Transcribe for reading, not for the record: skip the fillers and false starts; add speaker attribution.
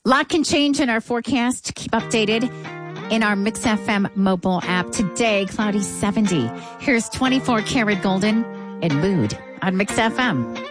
Speaker 1: Lot can change in our forecast. Keep updated in our Mix FM mobile app. Today, cloudy 70. Here's 24 karat golden and mood on Mix FM.